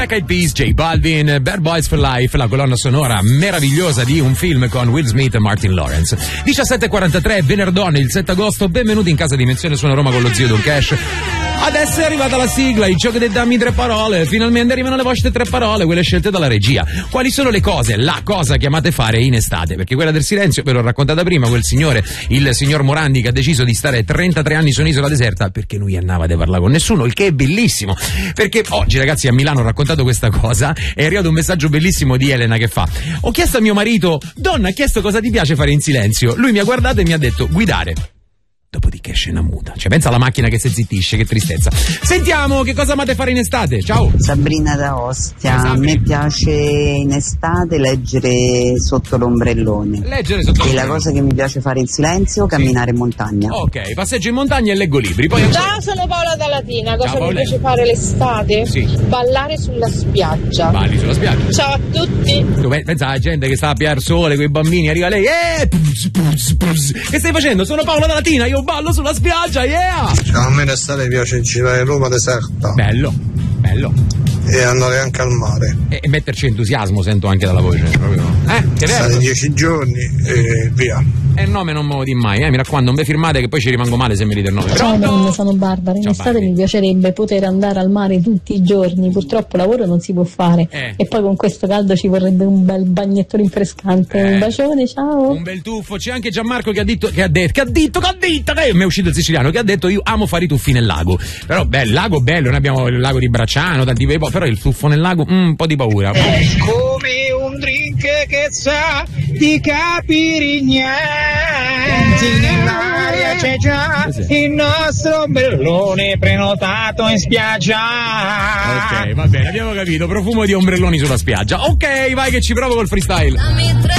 Black Eyed Peas, J Balvin, Bad Boys for Life, la colonna sonora meravigliosa di un film con Will Smith e Martin Lawrence. 17:43, venerdì, il 7 agosto, benvenuti in casa Dimensione Suona Roma con lo zio Don Cash. Adesso è arrivata la sigla, il gioco di dammi 3 parole, finalmente arrivano le vostre 3 parole, quelle scelte dalla regia. Quali sono le cose, la cosa che amate fare in estate? Perché quella del silenzio ve l'ho raccontata prima, quel signore, il signor Morandi, che ha deciso di stare 33 anni su un'isola deserta perché lui andava a parlare con nessuno, il che è bellissimo. Perché oggi, ragazzi, a Milano ho raccontato questa cosa, è arrivato un messaggio bellissimo di Elena che fa: ho chiesto a mio marito, donna, ha chiesto cosa ti piace fare in silenzio. Lui mi ha guardato e mi ha detto guidare. Dopodiché scena muta. Cioè, pensa alla macchina che si zittisce, che tristezza. Sentiamo che cosa amate fare in estate. Ciao. Sabrina da Ostia. A me piace in estate leggere sotto l'ombrellone. Leggere sotto l'ombrellone. E la cosa che mi piace fare in silenzio, camminare in montagna. Ok, passeggio in montagna e leggo libri. Poi Ciao, sono Paola da Latina. Cosa Ciao, mi piace fare l'estate? Sì. Ballare sulla spiaggia. Balli sulla spiaggia. Ciao a tutti. Pensa alla gente che sta a piar sole, quei bambini, arriva lei. Che stai facendo? Sono Paola da Latina, io ballo sulla spiaggia, yeah! A me l'estate piace girare Roma deserta. Bello, bello. E andare anche al mare. E metterci entusiasmo, sento anche dalla voce. Proprio. Che stare 10 giorni e via. E il nome non me lo di mai, mi raccomando, non vi firmate che poi ci rimango male se mi dite il nome. Ciao nonno, sono Barbara. In Ciao, estate Barbie. mi piacerebbe poter andare al mare tutti i giorni, purtroppo lavoro non si può fare e poi con questo caldo ci vorrebbe un bel bagnetto rinfrescante. Un bacione, ciao. Un bel tuffo. C'è anche Gianmarco che mi è uscito il siciliano, che ha detto io amo fare i tuffi nel lago. Però bello, lago bello, noi abbiamo il lago di Bracciano, tanti bei però il tuffo nel lago, un po' di paura. Come un drink che sa di capire niente, nell'aria c'è già il nostro ombrellone prenotato in spiaggia. Ok, va bene, abbiamo capito, profumo di ombrelloni sulla spiaggia. Ok, vai che ci provo col freestyle. Dammi 3